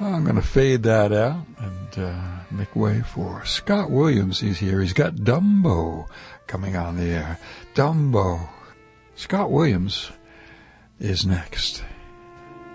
I'm going to fade that out and make way for Scott Williams. He's here. He's got Dumbo coming on the air. Dumbo. Scott Williams is next.